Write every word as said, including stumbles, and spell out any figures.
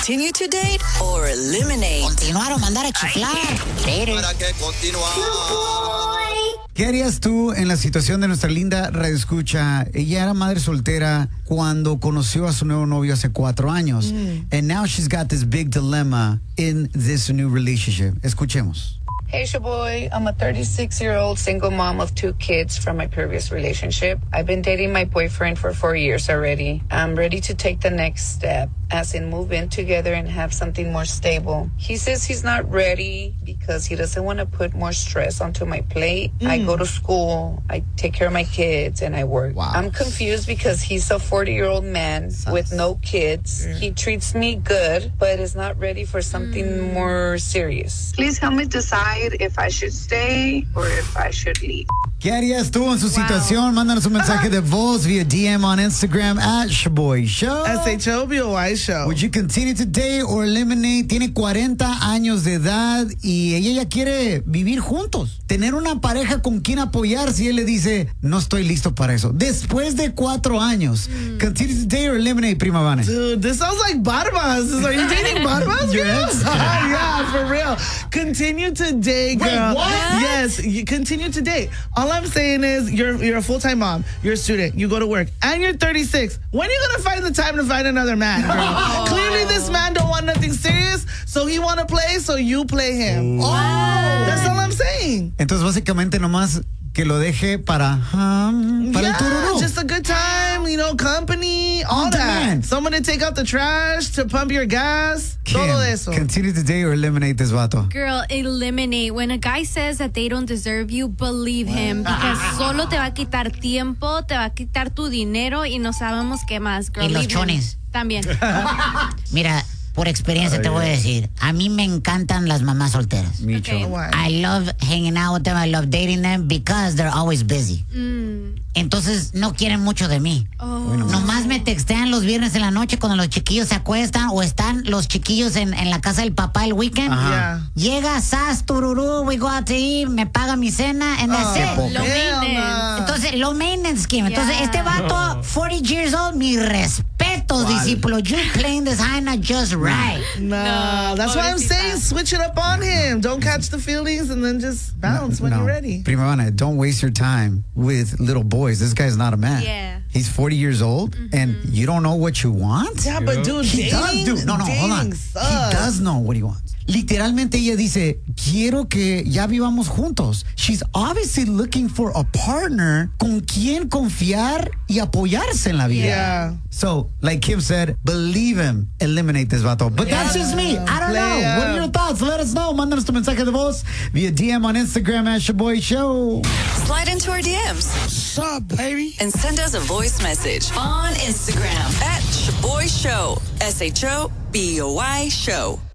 Continue to date or eliminate. Continuar o mandar a chiflar. Para que continuar. ¿Qué harías tú en la situación de nuestra linda radioescucha? Ella era madre soltera cuando conoció a su nuevo novio hace cuatro años. Mm. And now she's got this big dilemma in this new relationship. Escuchemos. Hey, Shaboy. I'm a thirty-six-year-old single mom of two kids from my previous relationship. I've been dating my boyfriend for four years already. I'm ready to take the next step, as in move in together and have something more stable. He says he's not ready because he doesn't want to put more stress onto my plate. Mm. I go to school, I take care of my kids, and I work. Wow. I'm confused because he's a forty-year-old man Sus. with no kids. Mm. He treats me good, but is not ready for something mm. more serious. Please help me decide if I should stay or if I should leave. ¿Qué harías tú en su wow. situación? Mándanos un mensaje de voz via D M on Instagram at Shaboy Show. S H O B O Y Show. Would you continue to date or eliminate? Tiene cuarenta años de edad y ella ya quiere vivir juntos. Tener una pareja con quien apoyarse y él le dice, no estoy listo para eso. Después de cuatro años. Mm. Continue to date or eliminate, Prima Vane? Dude, this sounds like Barbas. Are you dating Barbas? Your ex? Yeah, for real. Continue to date, girl. Wait, what? Yes, you continue to date. All I'm saying is you're you're a full-time mom, you're a student, you go to work, and you're thirty-six. When are you gonna find the time to find another man, girl? Oh. Clearly this man don't want nothing serious, so he wanna play, so you play him. Oh. That's all I'm saying. Entonces básicamente nomás que lo deje para, um, para yeah, el tururú. Just a good time, you know, company, all On that. Demand. Someone to take out the trash, to pump your gas, Kim, todo eso. Continue to date or eliminate this vato. Girl, eliminate. When a guy says that they don't deserve you, believe him. Because solo te va a quitar tiempo, te va a quitar tu dinero y no sabemos qué más. Girl, y los leave chones. him. También. Mira, por experiencia Ay, te voy a decir, a mí me encantan las mamás solteras. Me okay. I love hanging out with them, I love dating them because they're always busy. Mm. Entonces no quieren mucho de mí. Oh. Bueno, nomás me textean los viernes en la noche cuando los chiquillos se acuestan o están los chiquillos en, en la casa del papá el weekend. Yeah. Llega, sas, tururú, we go out to eat, me paga mi cena, and that's oh, it. Low maintenance. Entonces, low maintenance scheme. Entonces, Yeah. este vato, forty years old, mi respeto, Wow. discípulo. You're playing this hyena just right. No, No, that's why I'm saying switch it up on him. Don't catch the feelings and then just bounce no, when no. you're ready. Prima Vane, don't waste your time with little boys. This guy's not a man. Yeah. He's forty years old, mm-hmm. and you don't know what you want? Yeah, but dude, He dating, does do. No, no, hold on. sucks. He does know what he wants. Literalmente ella dice, quiero que ya vivamos juntos. She's obviously looking for a partner con quien confiar y apoyarse en la vida. Yeah. So, like Kim said, believe him, eliminate this vato. But Yeah. that's just me. I don't Play know. up. What are your thoughts? Let us know. Mándanos tu mensaje de voz via D M on Instagram at Shaboy Show. Slide into our D Ms. What's up, baby? And send us a voice message on Instagram at Shaboy Show. S H O B O Y Show.